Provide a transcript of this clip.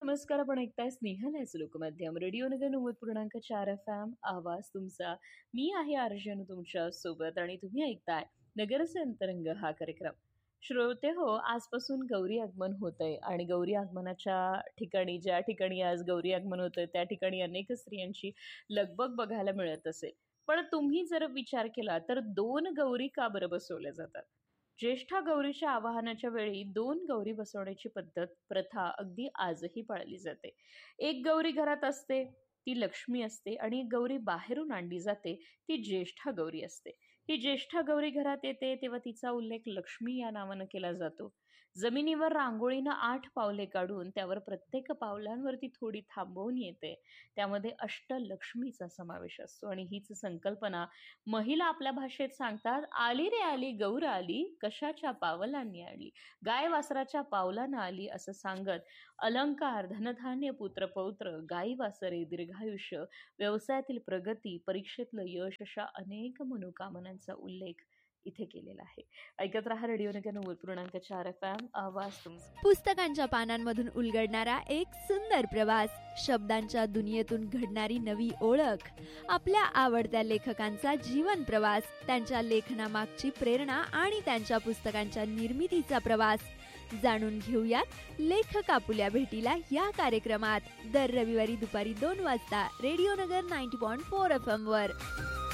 नमस्कार. आपण ऐकताय स्नेहल आहे लोकमाध्यम रेडिओ नगर 90.4 FM आवाज तुमचा. मी आहे अर्जुन तुमच्या सोबत आणि तुम्ही ऐकताय नगरचे अंतरंग हा कार्यक्रम. श्रोते हो, आजपासून गौरी आगमन होतंय आणि गौरी आगमनाच्या ठिकाणी ज्या ठिकाणी आज गौरी आगमन होतंय त्या ठिकाणी अनेक स्त्रियांची लगबग बघायला मिळत असेल. पण तुम्ही जर विचार केला तर 2 गौरी का बरं बसवल्या जातात? ज्येष्ठा गौरीच्या आवाहनाच्या वेळी 2 गौरी बसवण्याची पद्धत, प्रथा अगदी आजही पाळली जाते. एक गौरी घरात असते, ती लक्ष्मी असते आणि एक गौरी बाहेरून आणली जाते, ती ज्येष्ठा गौरी असते. ही ज्येष्ठा गौरी घरात येते तेव्हा तिचा उल्लेख लक्ष्मी या नावानं केला जातो. जमिनीवर रांगोळीनं 8 पावले काढून त्यावर प्रत्येक पावलांवरती थोडी थांबवून येते. त्यामध्ये अष्टलक्ष्मीचा समावेश असतो आणि हीच संकल्पना महिला आपल्या भाषेत सांगतात, आली रे आली गौर आली, कशाच्या पावलांनी आली, गाय वासराच्या पावलानं आली असं सांगत अलंकार, धनधान्य, पुत्रपौत्र, गाई वासरे, दीर्घायुष्य, व्यवसायातील प्रगती, परीक्षेतलं यश अशा अनेक मनोकामनांचा उल्लेख इथे केलेला आहे. ऐकत राहा रेडिओ नगर 90.4 FM आवाज तुमचा. पुस्तकांच्या पानांमधून उलगडणारा एक सुंदर प्रवास, शब्दांच्या दुनियेतून घडणारी नवी ओळख, आपल्या आवडत्या लेखकांचा जीवन प्रवास, त्यांच्या लेखनामागची प्रेरणा आणि त्यांच्या पुस्तकांच्या निर्मितीचा प्रवास जाणून घेऊयात लेखक आपुल्या भेटीला या कार्यक्रमात दर रविवारी दुपारी 2 वाजता रेडिओ नगर 90.4 FM वर.